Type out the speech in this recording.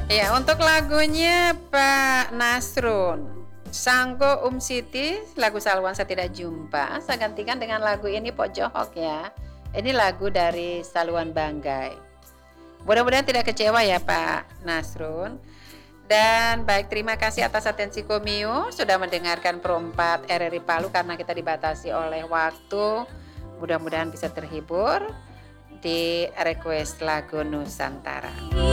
Ya, untuk lagunya Pak Nasrun, Sangko Siti, lagu Salwansa Tidak Jumpa, saya gantikan dengan lagu ini Pojohok ya. Ini lagu dari Saluan Banggai. Mudah-mudahan tidak kecewa ya Pak Nasrun. Dan baik, terima kasih atas atensi Komio sudah mendengarkan Pro 4 RRI Palu karena kita dibatasi oleh waktu. Mudah-mudahan bisa terhibur di request lagu Nusantara.